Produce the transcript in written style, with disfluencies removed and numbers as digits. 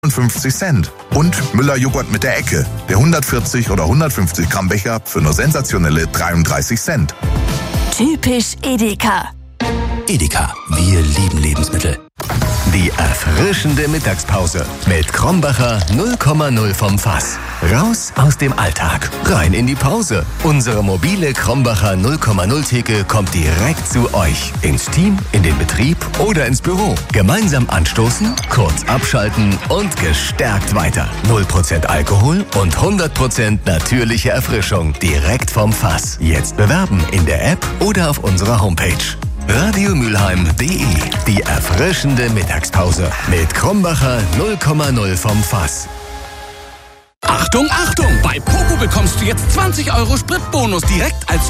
50 Cent. Und Müller-Joghurt mit der Ecke. Der 140 oder 150 Gramm Becher für nur sensationelle 33 Cent. Typisch Edeka. Edeka, wir lieben Lebensmittel. Die erfrischende Mittagspause mit Krombacher 0,0 vom Fass. Raus aus dem Alltag, rein in die Pause. Unsere mobile Krombacher 0,0 Theke kommt direkt zu euch. Ins Team, in den Betrieb oder ins Büro. Gemeinsam anstoßen, kurz abschalten und gestärkt weiter. 0% Alkohol und 100% natürliche Erfrischung direkt vom Fass. Jetzt bewerben in der App oder auf unserer Homepage. radiomülheim.de. Die erfrischende Mittagspause mit Krombacher 0,0 vom Fass. Achtung, Achtung! Bei Poco bekommst du jetzt 20 € Spritbonus direkt als